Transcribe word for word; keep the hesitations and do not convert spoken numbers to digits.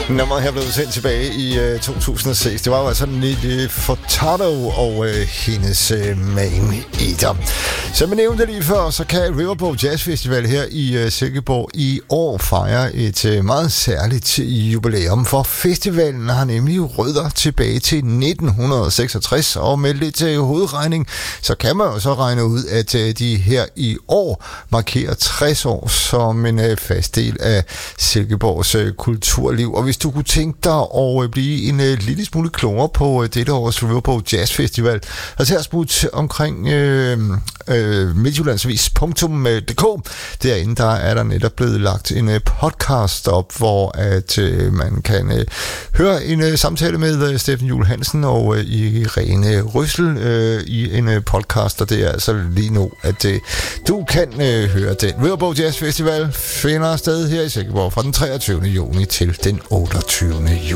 Nummeret her blev sendt tilbage i øh, to tusind og seks. Det var jo altså Nelly Furtado og øh, hendes øh, Man Eater. Som jeg nævnte lige før, så kan Riverboat Jazz Festival her i øh, Silkeborg i år fejre et øh, meget særligt jubilæum. For festivalen har nemlig rødder tilbage til nitten seksogtres, og med lidt øh, hovedregning, så kan man jo så regne ud, at øh, de her i år markerer tres år som en øh, fast del af Silkeborgs øh, kulturliv. Og hvis du kunne tænke dig at blive en uh, lille smule klogere på uh, dette års Riverboat Jazz Festival, så tag os smut omkring uh, uh, midtjyllandsvis punktum d k. Derinde der er der netop blevet lagt en uh, podcast op, hvor at uh, man kan uh, høre en uh, samtale med uh, Steffen Juhl Hansen og uh, Irene Røssel uh, i en uh, podcast, og det er altså lige nu, at uh, du kan uh, høre den. Riverboat Jazz Festival finder sted her i Silkeborg fra den treogtyvende juni til den otteogtyvende juni.